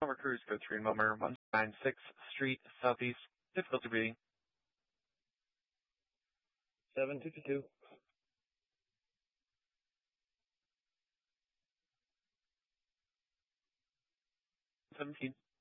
Over cruise code 3 Momer, 196 Street, Southeast. Difficulty reading. 722. 17.